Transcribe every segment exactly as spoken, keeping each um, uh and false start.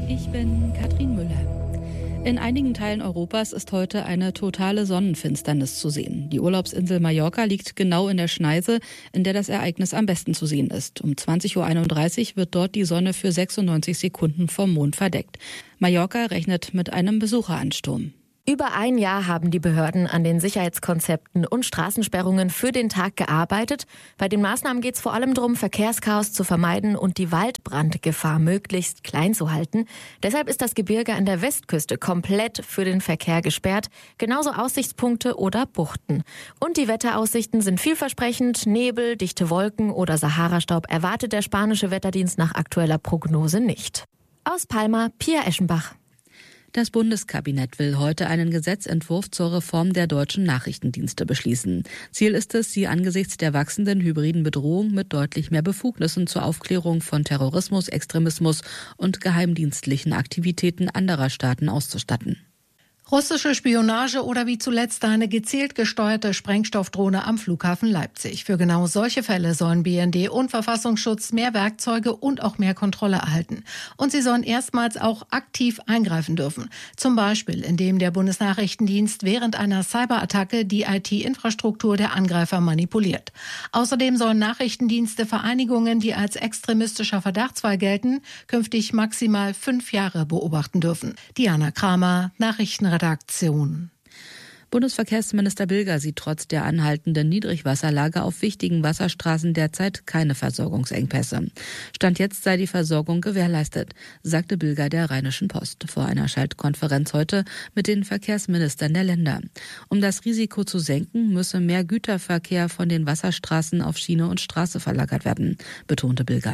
Ich bin Katrin Müller. In einigen Teilen Europas ist heute eine totale Sonnenfinsternis zu sehen. Die Urlaubsinsel Mallorca liegt genau in der Schneise, in der das Ereignis am besten zu sehen ist. Um zwanzig Uhr einunddreißig wird dort die Sonne für sechsundneunzig Sekunden vom Mond verdeckt. Mallorca rechnet mit einem Besucheransturm. Über ein Jahr haben die Behörden an den Sicherheitskonzepten und Straßensperrungen für den Tag gearbeitet. Bei den Maßnahmen geht es vor allem darum, Verkehrschaos zu vermeiden und die Waldbrandgefahr möglichst klein zu halten. Deshalb ist das Gebirge an der Westküste komplett für den Verkehr gesperrt. Genauso Aussichtspunkte oder Buchten. Und die Wetteraussichten sind vielversprechend. Nebel, dichte Wolken oder Saharastaub erwartet der spanische Wetterdienst nach aktueller Prognose nicht. Aus Palma, Pia Eschenbach. Das Bundeskabinett will heute einen Gesetzentwurf zur Reform der deutschen Nachrichtendienste beschließen. Ziel ist es, sie angesichts der wachsenden hybriden Bedrohung mit deutlich mehr Befugnissen zur Aufklärung von Terrorismus, Extremismus und geheimdienstlichen Aktivitäten anderer Staaten auszustatten. Russische Spionage oder wie zuletzt eine gezielt gesteuerte Sprengstoffdrohne am Flughafen Leipzig. Für genau solche Fälle sollen B N D und Verfassungsschutz mehr Werkzeuge und auch mehr Kontrolle erhalten. Und sie sollen erstmals auch aktiv eingreifen dürfen. Zum Beispiel, indem der Bundesnachrichtendienst während einer Cyberattacke die I T-Infrastruktur der Angreifer manipuliert. Außerdem sollen Nachrichtendienste Vereinigungen, die als extremistischer Verdachtsfall gelten, künftig maximal fünf Jahre beobachten dürfen. Diana Kramer, Nachrichtenredaktion. Redaktion. Bundesverkehrsminister Bilger sieht trotz der anhaltenden Niedrigwasserlage auf wichtigen Wasserstraßen derzeit keine Versorgungsengpässe. Stand jetzt sei die Versorgung gewährleistet, sagte Bilger der Rheinischen Post vor einer Schaltkonferenz heute mit den Verkehrsministern der Länder. Um das Risiko zu senken, müsse mehr Güterverkehr von den Wasserstraßen auf Schiene und Straße verlagert werden, betonte Bilger.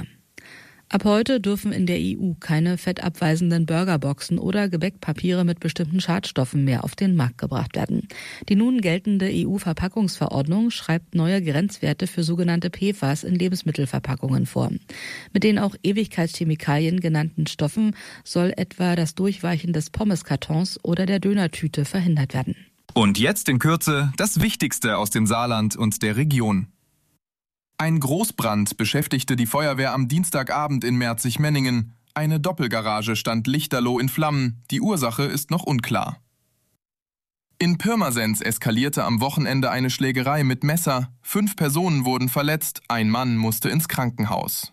Ab heute dürfen in der E U keine fettabweisenden Burgerboxen oder Gebäckpapiere mit bestimmten Schadstoffen mehr auf den Markt gebracht werden. Die nun geltende E U-Verpackungsverordnung schreibt neue Grenzwerte für sogenannte P F A S in Lebensmittelverpackungen vor. Mit den auch Ewigkeitschemikalien genannten Stoffen soll etwa das Durchweichen des Pommeskartons oder der Dönertüte verhindert werden. Und jetzt in Kürze das Wichtigste aus dem Saarland und der Region. Ein Großbrand beschäftigte die Feuerwehr am Dienstagabend in Merzig-Menningen. Eine Doppelgarage stand lichterloh in Flammen. Die Ursache ist noch unklar. In Pirmasens eskalierte am Wochenende eine Schlägerei mit Messer. Fünf Personen wurden verletzt, ein Mann musste ins Krankenhaus.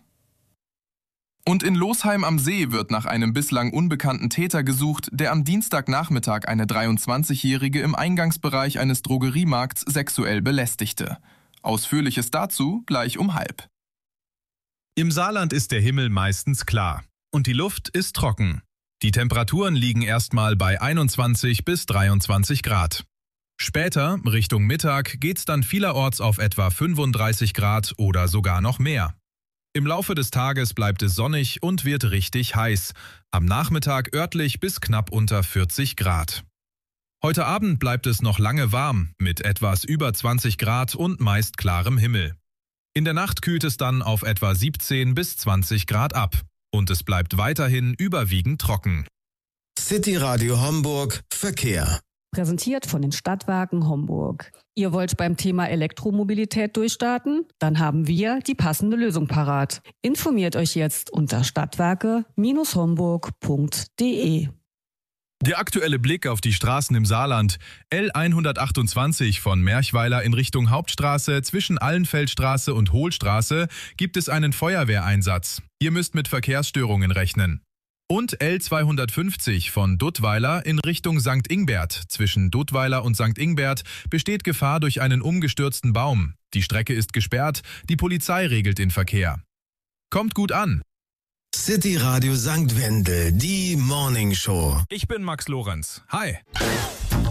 Und in Losheim am See wird nach einem bislang unbekannten Täter gesucht, der am Dienstagnachmittag eine dreiundzwanzigjährige im Eingangsbereich eines Drogeriemarkts sexuell belästigte. Ausführliches dazu gleich um halb. Im Saarland ist der Himmel meistens klar und die Luft ist trocken. Die Temperaturen liegen erstmal bei einundzwanzig bis dreiundzwanzig Grad. Später, Richtung Mittag, geht's dann vielerorts auf etwa fünfunddreißig Grad oder sogar noch mehr. Im Laufe des Tages bleibt es sonnig und wird richtig heiß. Am Nachmittag örtlich bis knapp unter vierzig Grad. Heute Abend bleibt es noch lange warm, mit etwas über zwanzig Grad und meist klarem Himmel. In der Nacht kühlt es dann auf etwa siebzehn bis zwanzig Grad ab. Und es bleibt weiterhin überwiegend trocken. City Radio Homburg Verkehr. Präsentiert von den Stadtwerken Homburg. Ihr wollt beim Thema Elektromobilität durchstarten? Dann haben wir die passende Lösung parat. Informiert euch jetzt unter stadtwerke Bindestrich homburg punkt de. Der aktuelle Blick auf die Straßen im Saarland. L hundertachtundzwanzig von Merchweiler in Richtung Hauptstraße zwischen Allenfeldstraße und Hohlstraße gibt es einen Feuerwehreinsatz. Ihr müsst mit Verkehrsstörungen rechnen. Und L zweihundertfünfzig von Duttweiler in Richtung Sankt Ingbert. Zwischen Duttweiler und Sankt Ingbert besteht Gefahr durch einen umgestürzten Baum. Die Strecke ist gesperrt, die Polizei regelt den Verkehr. Kommt gut an! City Radio Sankt Wendel, die Morning Show. Ich bin Max Lorenz. Hi!